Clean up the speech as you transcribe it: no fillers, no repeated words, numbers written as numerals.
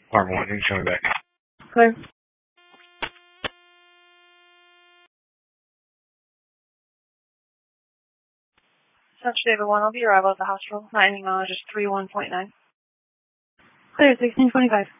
Farmer 1, who's coming back? Clear. Central David 1, I'll be arrival at the hospital. My ending mileage is 31.9. Clear, 1625.